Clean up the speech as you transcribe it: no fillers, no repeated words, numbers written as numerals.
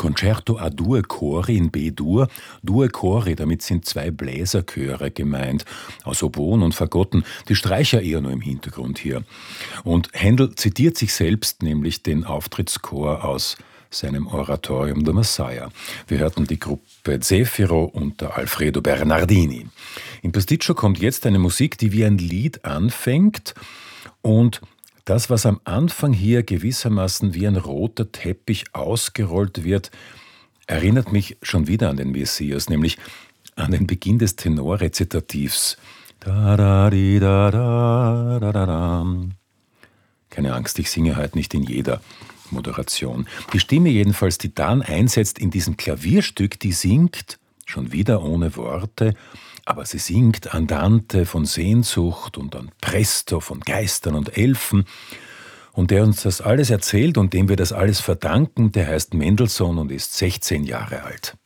Concerto a due cori in B-Dur. Due cori, damit sind zwei Bläserchöre gemeint, aus Oboen und Fagotten, die Streicher eher nur im Hintergrund hier. Und Händel zitiert sich selbst, nämlich den Auftrittschor aus seinem Oratorium The Messiah. Wir hörten die Gruppe Zefiro unter Alfredo Bernardini. Im Pasticcio kommt jetzt eine Musik, die wie ein Lied anfängt und das, was am Anfang hier gewissermaßen wie ein roter Teppich ausgerollt wird, erinnert mich schon wieder an den Messias, nämlich an den Beginn des Tenorrezitativs. Da, da, di, da, da, da, da, da. Keine Angst, ich singe heute nicht in jeder Moderation. Die Stimme jedenfalls, die dann einsetzt in diesem Klavierstück, die singt, schon wieder ohne Worte, aber sie singt Andante von Sehnsucht und an Presto von Geistern und Elfen. Und der uns das alles erzählt und dem wir das alles verdanken, der heißt Mendelssohn und ist 16 Jahre alt.